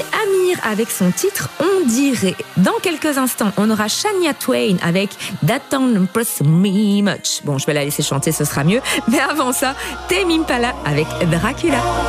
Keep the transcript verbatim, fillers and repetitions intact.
Amir avec son titre On dirait. Dans quelques instants, on aura Shania Twain avec That Don't Impress Me Much. Bon, je vais la laisser chanter, ce sera mieux. Mais avant ça, Tame Impala avec Dracula.